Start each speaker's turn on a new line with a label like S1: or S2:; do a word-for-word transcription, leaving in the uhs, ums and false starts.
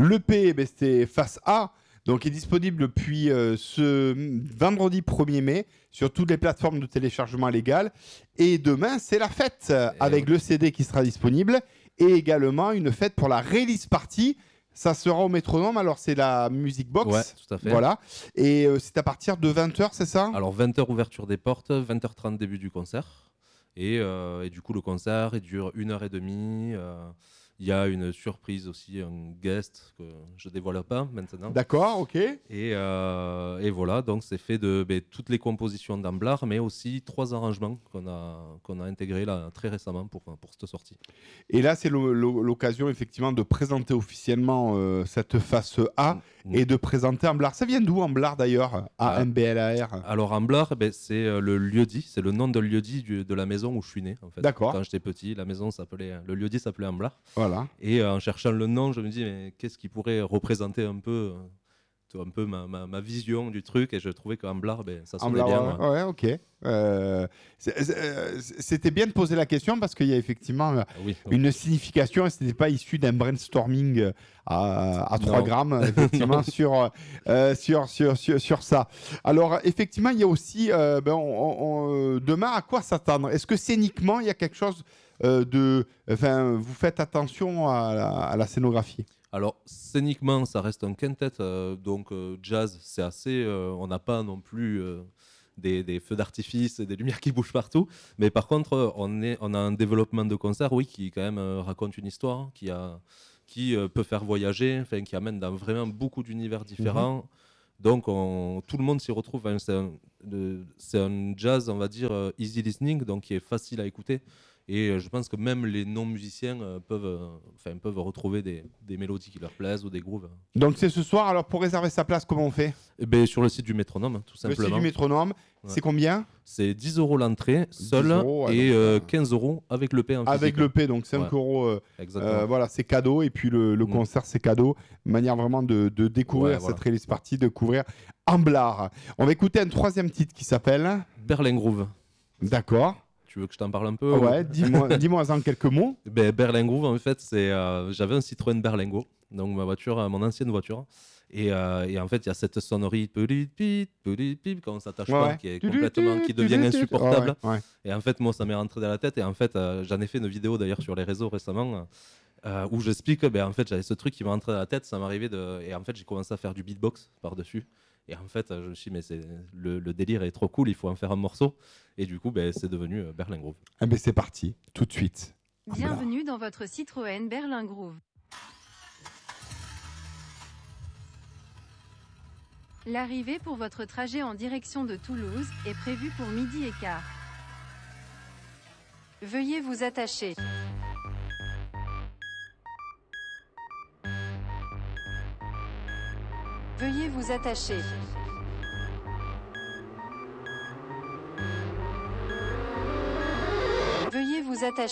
S1: l'E P, ben, c'était Face A, donc est disponible depuis euh, ce vendredi premier mai sur toutes les plateformes de téléchargement légales. Et demain, c'est la fête
S2: Et
S1: avec
S2: oui.
S1: le C D qui sera disponible et également une fête pour la release party. Ça sera au Métronome, alors c'est la Music Box.
S2: Ouais, tout à fait.
S1: Voilà. Et euh, c'est à partir de vingt heures, c'est ça?
S2: Alors vingt heures ouverture des portes, vingt heures trente début du concert. Et, euh, et du coup, le concert il dure une heure et demie. euh, Il y a une surprise aussi, un guest que je dévoile pas maintenant.
S1: D'accord, ok.
S2: Et, euh, et voilà, donc c'est fait de ben, toutes les compositions d'Amblar, mais aussi trois arrangements qu'on a, qu'on a intégrés là, très récemment pour, pour cette sortie.
S1: Et là, c'est l'o- l'o- l'occasion effectivement de présenter officiellement euh, cette face A
S2: Mm.
S1: et de présenter Amblar. Ça vient d'où Amblar d'ailleurs? A M B L A R.
S2: Alors Amblar, ben, c'est euh, le lieu-dit, c'est le nom de lieu-dit du- de la maison où je suis né. En fait.
S1: D'accord.
S2: Quand j'étais petit, la maison s'appelait, le lieu-dit s'appelait Amblar.
S1: Voilà.
S2: Et euh, en cherchant le nom, je me dis, mais qu'est-ce qui pourrait représenter un peu, euh, un peu ma, ma, ma vision du truc? Et je trouvais qu'Amblar, ben, ça sonnait
S1: Amblar,
S2: bien.
S1: ouais,
S2: Ouais.
S1: ouais, ok. Euh, c'est- c'est- euh, C'était bien de poser la question parce qu'il y a effectivement euh,
S2: Ah oui,
S1: une signification et ce n'était pas issu d'un brainstorming euh, à, à trois
S2: Non.
S1: grammes effectivement sur, euh, sur, sur, sur, sur ça. Alors effectivement, il y a aussi euh, ben, on- on- on- demain à quoi s'attendre? Est-ce que scéniquement il y a quelque chose euh, de... Enfin, vous faites attention à la, à la scénographie?
S2: Alors, scéniquement, ça reste un quintet, euh, donc euh, jazz, c'est assez. euh, on n'a pas non plus euh, des, des feux d'artifice et des lumières qui bougent partout. Mais par contre, euh, on, est, on a un développement de concert, oui, qui quand même euh, raconte une histoire, hein, qui, a, qui euh, peut faire voyager, enfin, qui amène dans vraiment beaucoup d'univers différents. Donc, on- tout le monde s'y retrouve. Hein, c'est, un, de- c'est un jazz, on va dire, euh, easy listening, donc qui est facile à écouter. Et euh, je pense que même les non-musiciens euh, peuvent, euh, enfin, peuvent retrouver des, des mélodies qui leur plaisent ou des grooves.
S1: Donc c'est ce soir. Alors pour réserver sa place, comment on fait?
S2: Et ben, sur le site du Métronome, hein, tout
S1: Le
S2: simplement.
S1: site du Métronome,
S2: Ouais.
S1: c'est combien?
S2: C'est dix euros l'entrée, seul,
S1: euros, ouais,
S2: et
S1: donc,
S2: euh,
S1: euh,
S2: quinze euros avec le P en physique.
S1: Avec le P, donc cinq
S2: Ouais.
S1: euros. euh,
S2: Exactement.
S1: Euh, voilà, c'est cadeau. Et puis le, le
S2: Mm.
S1: concert, c'est cadeau. Une manière vraiment de, de découvrir
S2: Ouais, voilà.
S1: cette release party, de découvrir Amblar. On va écouter un troisième titre qui s'appelle.
S2: Berlin Groove.
S1: D'accord.
S2: Tu veux que je t'en parle un peu?
S1: Ouais,
S2: ou-
S1: dis-moi dis-moi en quelques mots.
S2: Ben, Berlin Groove, en fait, c'est, euh, j'avais un Citroën Berlingo, donc ma voiture, euh, mon ancienne voiture. Et, euh, et en fait, il y a cette sonnerie petit pit, petit pit, quand on s'attache
S1: Ouais,
S2: pas,
S1: ouais.
S2: qui est complètement, qui devient insupportable.
S1: Ouais, ouais.
S2: Et en fait, moi, ça m'est rentré dans la tête. Et en fait, euh, j'en ai fait une vidéo d'ailleurs sur les réseaux récemment euh, où j'explique que, ben, en fait, j'avais ce truc qui m'est rentré dans la tête. Ça m'arrivait de, et en fait, j'ai commencé à faire du beatbox par dessus. Et en fait, je me suis dit, mais c'est le, le délire est trop cool. Il faut en faire un morceau. Et du coup, ben, c'est devenu euh, Berlin Groove.
S1: Eh ben, c'est parti, tout de suite. Amblar.
S3: Bienvenue dans votre Citroën Berlin Groove. L'arrivée pour votre trajet en direction de Toulouse est prévue pour midi et quart. Veuillez vous attacher. Veuillez vous attacher. Veuillez vous attacher.